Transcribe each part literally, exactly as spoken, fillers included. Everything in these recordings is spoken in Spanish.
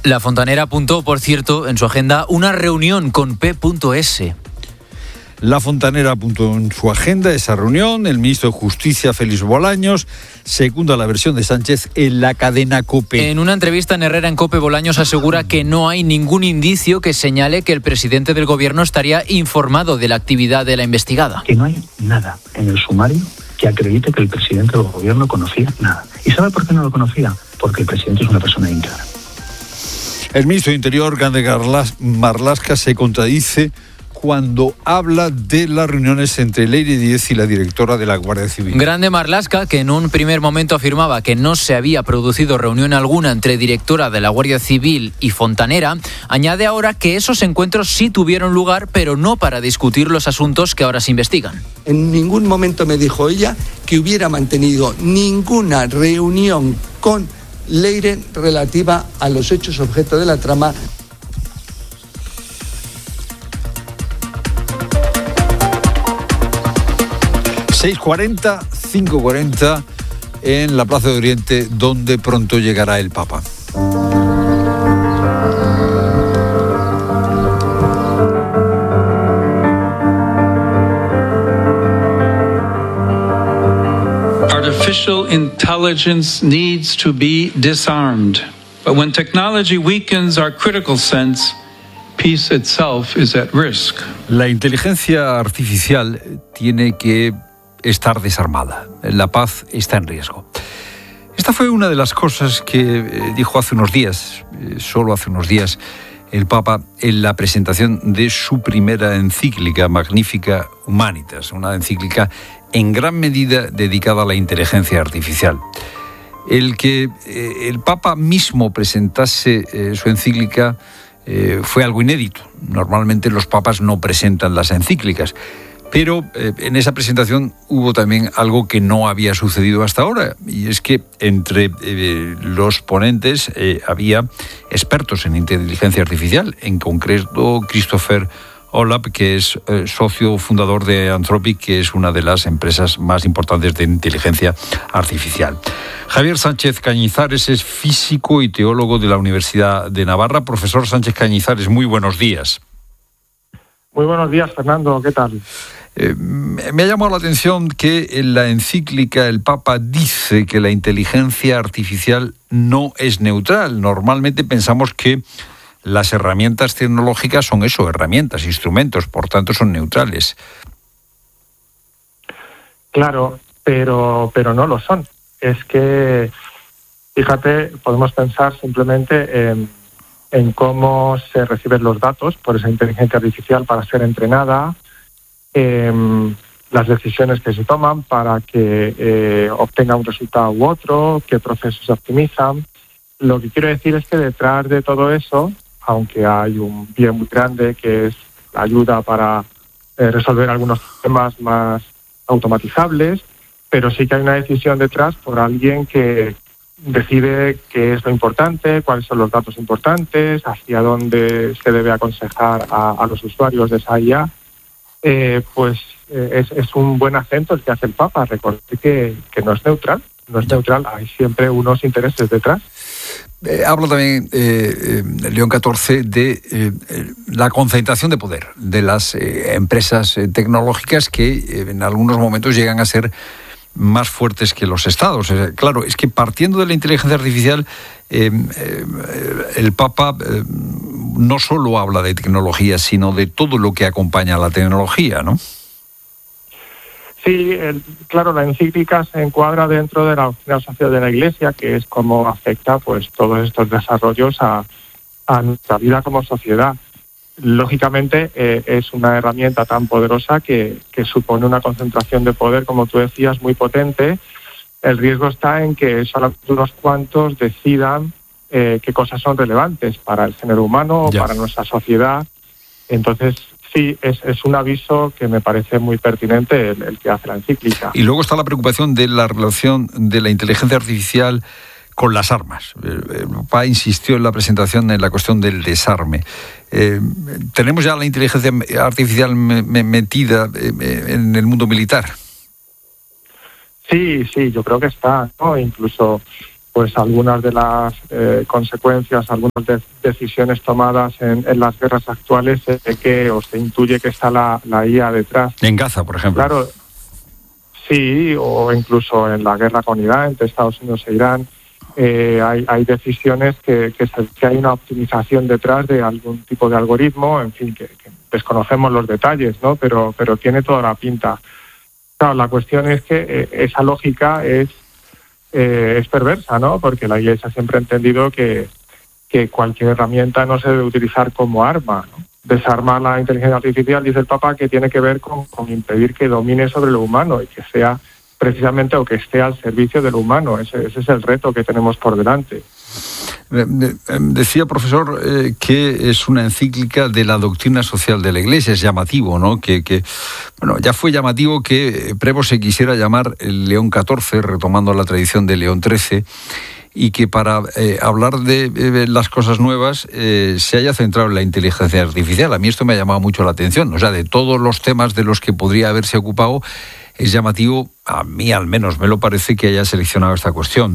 La Fontanera apuntó, por cierto, en su agenda una reunión con P S. La Fontanera apuntó en su agenda esa reunión. El ministro de Justicia, Félix Bolaños, secunda la versión de Sánchez en la cadena COPE. En una entrevista en Herrera en COPE, Bolaños asegura que no hay ningún indicio que señale que el presidente del gobierno estaría informado de la actividad de la investigada. Que no hay nada en el sumario que acredite que el presidente del gobierno conocía nada. ¿Y sabe por qué no lo conocía? Porque el presidente es una persona íntegra. El ministro de Interior, Grande Marlaska, se contradice cuando habla de las reuniones entre Leire Díez y la directora de la Guardia Civil. Grande Marlaska, que en un primer momento afirmaba que no se había producido reunión alguna entre directora de la Guardia Civil y Fontanera, añade ahora que esos encuentros sí tuvieron lugar, pero no para discutir los asuntos que ahora se investigan. En ningún momento me dijo ella que hubiera mantenido ninguna reunión con Leire relativa a los hechos objeto de la trama. seis cuarenta, cinco cuarenta en la Plaza de Oriente, donde pronto llegará el Papa. Artificial intelligence needs to be disarmed. But when technology weakens our critical sense, peace itself is at risk. La inteligencia artificial tiene que estar desarmada. La paz está en riesgo. Esta fue una de las cosas que eh, dijo hace unos días, eh, solo hace unos días, el Papa en la presentación de su primera encíclica Magnificat Humanitas, una encíclica en gran medida dedicada a la inteligencia artificial. El que eh, el Papa mismo presentase eh, su encíclica eh, fue algo inédito. Normalmente los papas no presentan las encíclicas. Pero eh, en esa presentación hubo también algo que no había sucedido hasta ahora, y es que entre eh, los ponentes eh, había expertos en inteligencia artificial, en concreto Christopher Olap, que es eh, socio fundador de Anthropic, que es una de las empresas más importantes de inteligencia artificial. Javier Sánchez Cañizares es físico y teólogo de la Universidad de Navarra. Profesor Sánchez Cañizares, muy buenos días. Muy buenos días, Fernando, ¿qué tal? Eh, me ha llamado la atención que en la encíclica el Papa dice que la inteligencia artificial no es neutral. Normalmente pensamos que las herramientas tecnológicas son eso, herramientas, instrumentos, por tanto son neutrales. Claro, pero, pero no lo son. Es que, fíjate, podemos pensar simplemente en, en cómo se reciben los datos por esa inteligencia artificial para ser entrenada, Eh, las decisiones que se toman para que eh, obtenga un resultado u otro, qué procesos se optimizan. Lo que quiero decir es que detrás de todo eso, aunque hay un bien muy grande que es la ayuda para eh, resolver algunos problemas más automatizables, pero sí que hay una decisión detrás por alguien que decide qué es lo importante, cuáles son los datos importantes, hacia dónde se debe aconsejar a, a los usuarios de esa I A. Eh, pues eh, es, es un buen acento el que hace el Papa. Recordé que, que no es neutral, no es neutral, hay siempre unos intereses detrás. Eh, habla también eh, eh, León catorce de eh, la concentración de poder de las eh, empresas eh, tecnológicas que eh, en algunos momentos llegan a ser más fuertes que los estados. Eh, claro, es que partiendo de la inteligencia artificial, eh, eh, el Papa eh, no solo habla de tecnología, sino de todo lo que acompaña a la tecnología, ¿no? Sí, el, claro, la encíclica se encuadra dentro de la doctrina social de la Iglesia, que es cómo afecta pues todos estos desarrollos a, a nuestra vida como sociedad. Lógicamente eh, es una herramienta tan poderosa que, que supone una concentración de poder, como tú decías, muy potente. El riesgo está en que solamente unos cuantos decidan eh, qué cosas son relevantes para el género humano, ya. para nuestra sociedad. Entonces, sí, es, es un aviso que me parece muy pertinente el, el que hace la encíclica. Y luego está la preocupación de la relación de la inteligencia artificial con las armas. El Papa insistió en la presentación en la cuestión del desarme. Eh, ¿Tenemos ya la inteligencia artificial me, me metida en el mundo militar? Sí, sí, yo creo que está, ¿no? Incluso pues algunas de las eh, consecuencias, algunas de- decisiones tomadas en, en las guerras actuales, se ve que o se intuye que está la, la I A detrás. En Gaza, por ejemplo. Claro, sí, o incluso en la guerra con Irán, entre Estados Unidos e Irán, eh, hay, hay decisiones que, que, se- que hay una optimización detrás de algún tipo de algoritmo, en fin, que, que desconocemos los detalles, ¿no? Pero, pero tiene toda la pinta. Claro, la cuestión es que eh, esa lógica es Eh, es perversa, ¿no? Porque la Iglesia siempre ha entendido que, que cualquier herramienta no se debe utilizar como arma, ¿no? Desarmar la inteligencia artificial, dice el Papa, que tiene que ver con, con impedir que domine sobre lo humano y que sea precisamente o que esté al servicio de lo humano. Ese, ese es el reto que tenemos por delante. Decía, profesor, eh, que es una encíclica de la doctrina social de la Iglesia. Es llamativo, ¿no? Que, que bueno, ya fue llamativo que Prevo se quisiera llamar el León catorce, retomando la tradición de León trece, y que para eh, hablar de eh, las cosas nuevas eh, se haya centrado en la inteligencia artificial. A mí esto me ha llamado mucho la atención. O sea, de todos los temas de los que podría haberse ocupado, es llamativo, a mí al menos me lo parece, que haya seleccionado esta cuestión.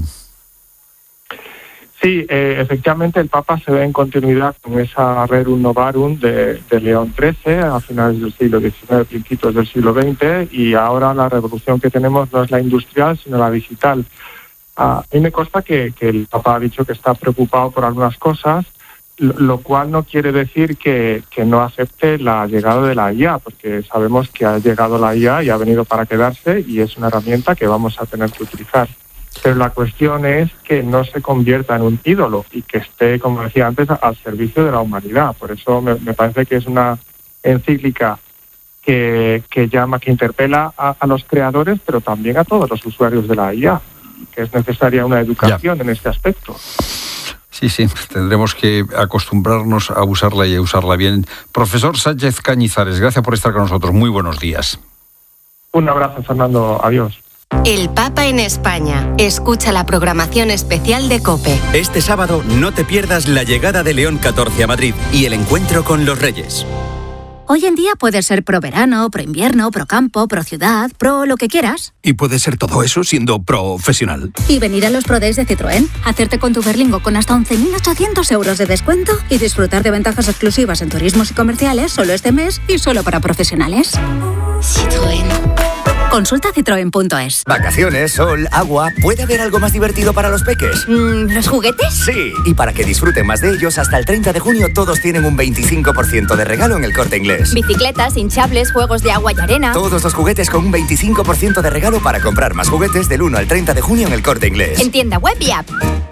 Sí, eh, efectivamente el Papa se ve en continuidad con esa Rerum Novarum de, de León trece a finales del siglo diecinueve, principios del siglo veinte, y ahora la revolución que tenemos no es la industrial, sino la digital. A mí me consta que, que el Papa ha dicho que está preocupado por algunas cosas, lo, lo cual no quiere decir que, que no acepte la llegada de la I A, porque sabemos que ha llegado la I A y ha venido para quedarse y es una herramienta que vamos a tener que utilizar. Pero la cuestión es que no se convierta en un ídolo y que esté, como decía antes, al servicio de la humanidad. Por eso me, me parece que es una encíclica que, que llama, que interpela a, a los creadores, pero también a todos los usuarios de la I A, que es necesaria una educación ya en este aspecto. Sí, sí, tendremos que acostumbrarnos a usarla y a usarla bien. Profesor Sánchez Cañizares, gracias por estar con nosotros. Muy buenos días. Un abrazo, Fernando. Adiós. El Papa en España. Escucha la programación especial de COPE. Este sábado no te pierdas la llegada de León catorce a Madrid y el encuentro con los Reyes. Hoy en día puedes ser pro verano, pro invierno, pro campo, pro ciudad, pro lo que quieras. Y puedes ser todo eso siendo profesional. Y venir a los Pro Days de Citroën, hacerte con tu Berlingo con hasta once mil ochocientos euros de descuento y disfrutar de ventajas exclusivas en turismos y comerciales solo este mes y solo para profesionales. Citroën. Consulta citroen punto es. Vacaciones, sol, agua. ¿Puede haber algo más divertido para los peques? Mm, ¿Los juguetes? Sí, y para que disfruten más de ellos, hasta el treinta de junio todos tienen un veinticinco por ciento de regalo en El Corte Inglés. Bicicletas, hinchables, juegos de agua y arena. Todos los juguetes con un veinticinco por ciento de regalo para comprar más juguetes del uno al treinta de junio en El Corte Inglés. En tienda web y app.